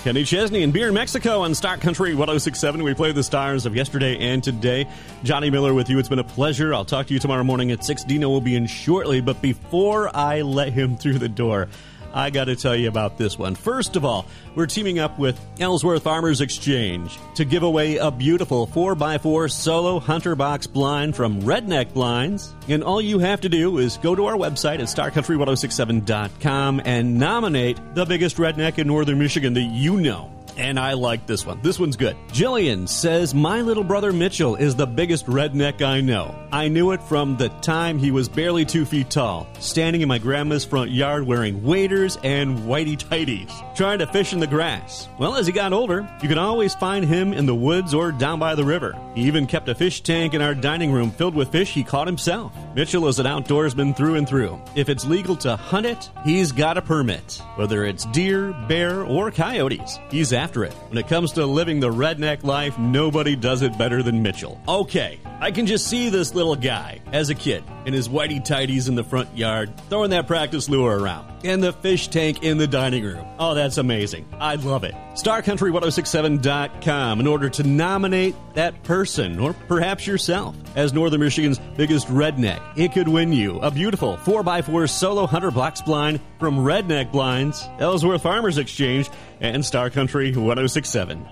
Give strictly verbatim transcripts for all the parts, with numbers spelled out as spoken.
Kenny Chesney and Beer in Mexico on Star Country one oh six point seven. We play the stars of yesterday and today. Johnny Miller with you. It's been a pleasure. I'll talk to you tomorrow morning at six. Dino will be in shortly, but before I let him through the door, I got to tell you about this one. First of all, we're teaming up with Ellsworth Farmers Exchange to give away a beautiful four by four solo hunter box blind from Redneck Blinds. And all you have to do is go to our website at star country ten sixty-seven dot com and nominate the biggest redneck in northern Michigan that you know. And I like this one. This one's good. Jillian says, my little brother Mitchell is the biggest redneck I know. I knew it from the time he was barely two feet tall, standing in my grandma's front yard wearing waders and whitey-tighties, trying to fish in the grass. Well, as he got older, you can always find him in the woods or down by the river. He even kept a fish tank in our dining room filled with fish he caught himself. Mitchell is an outdoorsman through and through. If it's legal to hunt it, he's got a permit. Whether it's deer, bear, or coyotes, he's after it. When it comes to living the redneck life, nobody does it better than Mitchell. Okay, I can just see this little guy as a kid in his whitey-tighties in the front yard, throwing that practice lure around, and the fish tank in the dining room. Oh, that's amazing. I love it. star country ten sixty-seven dot com in order to nominate that person, or perhaps yourself, as Northern Michigan's biggest redneck. It could win you a beautiful four by four solo hunter box blind from Redneck Blinds, Ellsworth Farmers Exchange, and Star Country ten sixty-seven.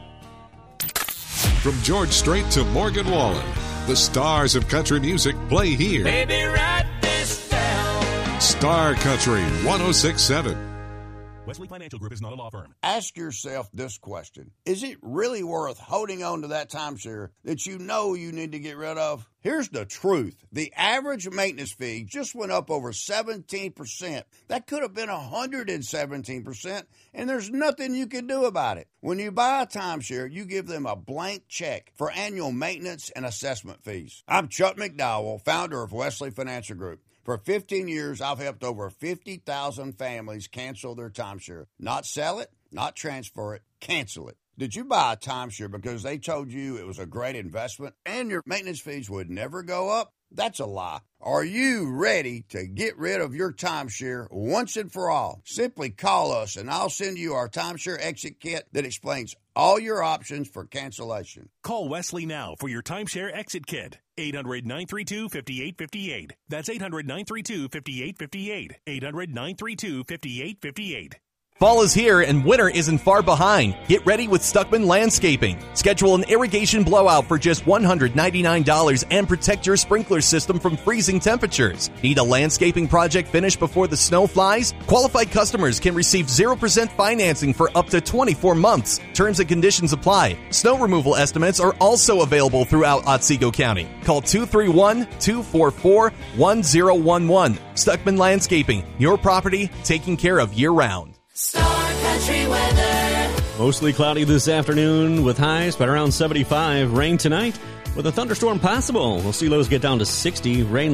From George Strait to Morgan Wallen, the stars of country music play here. Baby, write this down. Star Country ten sixty-seven. Wesley Financial Group is not a law firm. Ask yourself this question. Is it really worth holding on to that timeshare that you know you need to get rid of? Here's the truth. The average maintenance fee just went up over seventeen percent. That could have been one hundred seventeen percent, and there's nothing you can do about it. When you buy a timeshare, you give them a blank check for annual maintenance and assessment fees. I'm Chuck McDowell, founder of Wesley Financial Group. For fifteen years, I've helped over fifty thousand families cancel their timeshare. Not sell it, not transfer it, cancel it. Did you buy a timeshare because they told you it was a great investment and your maintenance fees would never go up? That's a lie. Are you ready to get rid of your timeshare once and for all? Simply call us and I'll send you our timeshare exit kit that explains all your options for cancellation. Call Wesley now for your timeshare exit kit. eight hundred, nine three two, five eight five eight. That's eight hundred, nine three two, five eight five eight. eight hundred, nine three two, five eight five eight. Fall is here and winter isn't far behind. Get ready with Stuckman Landscaping. Schedule an irrigation blowout for just one hundred ninety-nine dollars and protect your sprinkler system from freezing temperatures. Need a landscaping project finished before the snow flies? Qualified customers can receive zero percent financing for up to twenty-four months. Terms and conditions apply. Snow removal estimates are also available throughout Otsego County. Call two three one, two four four, one zero one one. Stuckman Landscaping, your property taken care of year-round. Star Country weather. Mostly cloudy this afternoon with highs but around seventy-five. Rain tonight with a thunderstorm possible. We'll see lows get down to sixty. Rain